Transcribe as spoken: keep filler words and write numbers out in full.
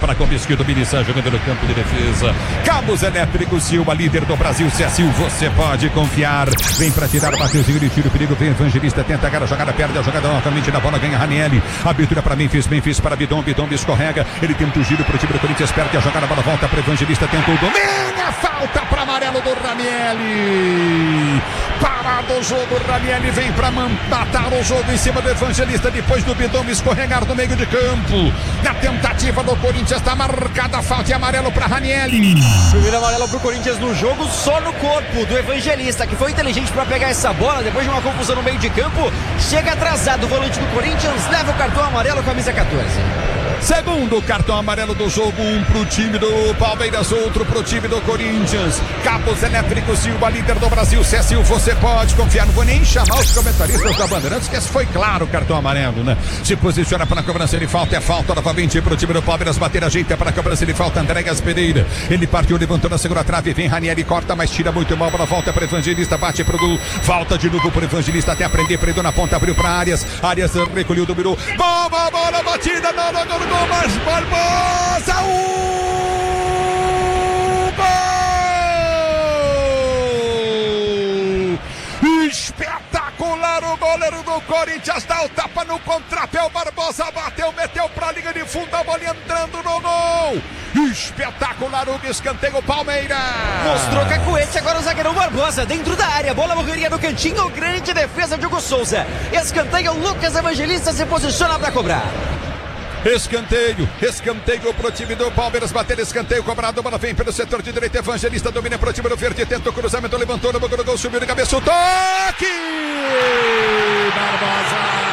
para com o Mesquita, Binissa jogando no campo de defesa. Cabos Elétricos Silva, líder do Brasil, C S U, você pode confiar. Vem para tirar o Mateuzinho, ele tira o perigo, vem Evangelista, tenta agarrar a jogada, perde a jogada novamente na bola, ganha Ranieri. Abertura para Memphis, Memphis para Bidon, Bidon escorrega, ele tenta o giro para o time do Corinthians, perde a jogada, a bola volta para Evangelista, tenta o domínio, falta para amarelo do Ranieri. Parado o jogo, Ranieri vem para matar o jogo em cima do Evangelista, depois do Bidon escorregar no meio de campo. Na tentativa do Corinthians, está marcada a falta e amarelo para Ranieri. Primeiro amarelo para o Corinthians no jogo, só no corpo do Evangelista, que foi inteligente para pegar essa bola, depois de uma confusão no meio de campo, chega atrasado o volante do Corinthians, leva o cartão amarelo, camisa quatorze. Segundo cartão amarelo do jogo, um pro time do Palmeiras, outro pro time do Corinthians. Cabos Elétricos Silva, líder do Brasil, C S U, você pode confiar. Não vou nem chamar os comentaristas da Bandeirantes, que esse foi claro o cartão amarelo, né? Se posiciona para a cobrança de falta, é falta novamente pro time do Palmeiras, bater, ajeita para a cobrança de falta, Andréas Pereira. Ele partiu, levantou na segunda trave, vem Ranieri, corta, mas tira muito mal, bola volta para Evangelista, bate pro gol, falta de novo pro Evangelista, até aprender, prendeu na ponta, abriu para Arias, Arias recolheu, dominou, bola, bola, batida, não, não, não, não. Mas Barbosa, o gol! Espetacular o goleiro do Corinthians, dá o tapa no contrapé, o Barbosa bateu, meteu pra linha de fundo, a bola entrando no gol! Espetacular o escanteio, Palmeiras! Mostrou cacuete, agora o zagueirão Barbosa dentro da área, bola morreria no cantinho, grande defesa de Hugo Souza. Escanteio, Lucas Evangelista se posiciona pra cobrar. Escanteio, escanteio pro time do Palmeiras, bater escanteio, cobrado, bola vem pelo setor de direita, Evangelista domina pro time do Verde, tenta o cruzamento, levantou no boca do gol, subiu de cabeça, o toque! Barbosa!